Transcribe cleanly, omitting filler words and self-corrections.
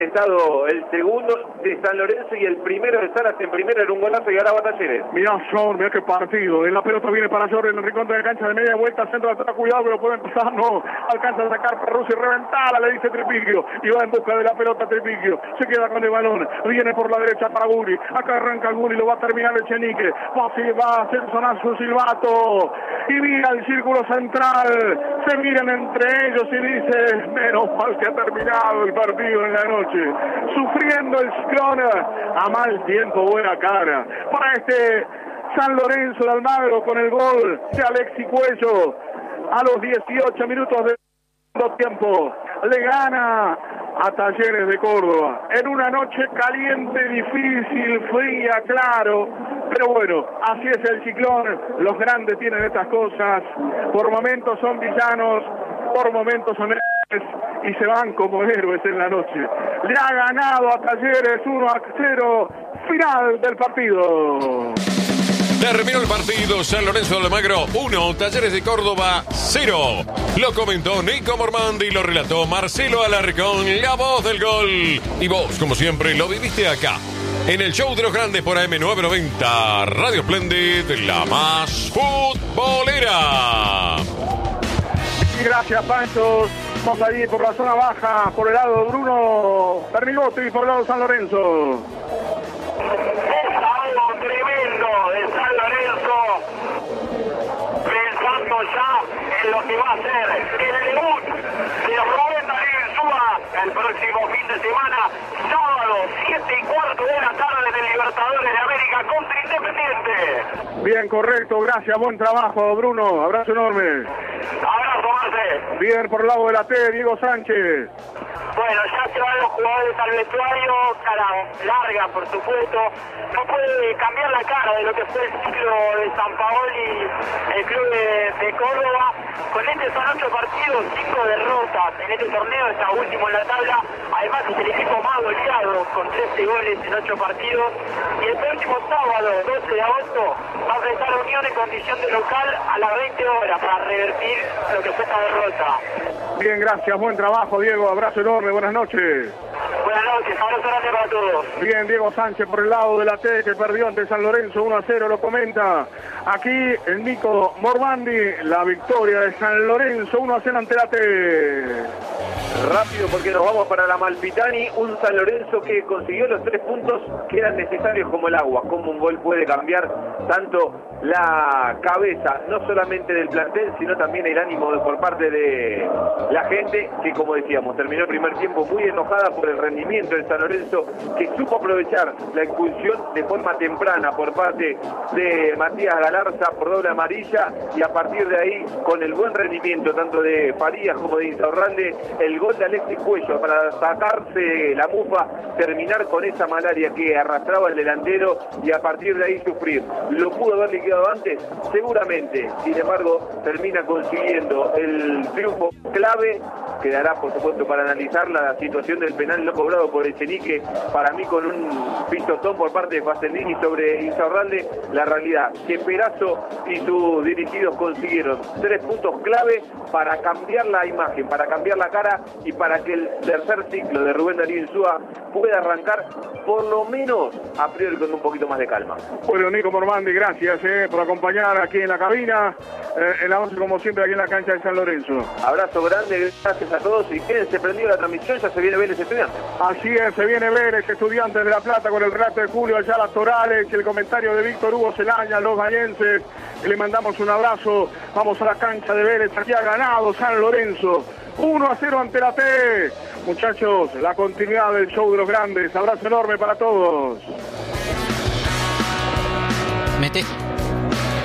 Estado el segundo de San Lorenzo y el primero de Salas en primera era un golazo y ahora va Talleres. Mirá qué partido. La pelota viene para Jorge en el rincón de la cancha de media vuelta, centro de atrás, cuidado que lo puede empezar, no. Alcanza a sacar Perruzzi y reventada, le dice Tripiglio. Y va en busca de la pelota Tripiglio. Se queda con el balón. Viene por la derecha para Guri. Acá arranca Guri, lo va a terminar Echenique. Va a hacer sonar su silbato. Y mira el círculo central. Se miran entre ellos y dice, menos mal que ha terminado el partido en la noche. Sufriendo el ciclón a mal tiempo, buena cara para este San Lorenzo de Almagro con el gol de Alexis Cuello a los 18 minutos del segundo tiempo. Le gana a Talleres de Córdoba en una noche caliente, difícil, fría, claro, pero bueno, así es el ciclón. Los grandes tienen estas cosas, por momentos son villanos, por momentos son y se van como héroes en la noche. Le ha ganado a Talleres 1-0, final del partido. Terminó el partido, San Lorenzo de Almagro 1, Talleres de Córdoba 0. Lo comentó Nico Mormandi y lo relató Marcelo Alarcón, la voz del gol. Y vos, como siempre, lo viviste acá, en el show de los grandes por AM990, Radio Splendid, la más futbolera. Y gracias, Pancho. Vamos allí por la zona baja, por el lado de Bruno Pernigotti y por el lado de San Lorenzo. Es algo tremendo de San Lorenzo, pensando ya en lo que va a ser el debut de Rubén Darío Insúa el próximo fin de semana, sábado 7:15 de la tarde en el Libertadores de América contra Independiente. Bien, correcto, gracias, buen trabajo, Bruno, abrazo enorme. Abrazo, Marce. Bien, por el lado de la T, Diego Sánchez. Bueno, ya se van los jugadores al vestuario, cara larga por supuesto, no puede cambiar la cara de lo que fue el ciclo de San Paoli, el club de Córdoba, con son 8 partidos, 5 derrotas en este torneo, está último en la tabla, además es el equipo más goleado, con 13 goles en 8 partidos, y el próximo sábado, 12 de agosto, va a enfrentar a Unión en condición de local a las 20 horas para revertir lo que fue esta derrota. Bien, gracias, buen trabajo, Diego, abrazo enorme, buenas noches. Buenas noches, abrazo grande para todos. Bien, Diego Sánchez por el lado de la T, que perdió ante San Lorenzo 1-0, lo comenta aquí el Nico Mormandi, la victoria de San Lorenzo 1-0 ante la T. Rápido porque nos vamos para la Malpitani, un San Lorenzo que consiguió los 3 puntos que eran necesarios como el agua. Como un gol puede cambiar tanto la cabeza, no solamente del plantel, sino también el ánimo por parte de la gente, que como decíamos, terminó el primer tiempo muy enojada por el rendimiento del San Lorenzo, que supo aprovechar la expulsión de forma temprana por parte de Matías Galarza por doble amarilla, y a partir de ahí, con el buen rendimiento tanto de Farías como de Insaurralde, el gol de Alexis Cuello para sacarse la mufa, terminar con esa malaria que arrastraba el delantero y a partir de ahí sufrir. ¿Lo pudo haber liquidado antes? Seguramente. Sin embargo, termina consiguiendo el triunfo clave. Quedará, por supuesto, para analizar la situación del penal no cobrado por Echenique, para mí con un pistotón por parte de Fastendini sobre Insaurralde. La realidad, que Perazo y sus dirigidos consiguieron 3 puntos clave para cambiar la imagen, para cambiar la cara y para que el tercer ciclo de Rubén Darío Insúa pueda arrancar por lo menos a priori con un poquito más de calma. Bueno, Nico Mormandi, gracias por acompañar aquí en la cabina, en la 11 como siempre aquí en la cancha de San Lorenzo. Abrazo grande, gracias a todos y quédense prendidos la transmisión, ya se viene Vélez Estudiantes. Así es, se viene Vélez Estudiantes de La Plata con el relato de Julio Ayala Torales y el comentario de Víctor Hugo Celaya, los vallenses. Le mandamos un abrazo, vamos a la cancha de Vélez, aquí ha ganado San Lorenzo 1-0 ante la T. Muchachos, la continuidad del show de los grandes, abrazo enorme para todos. Mete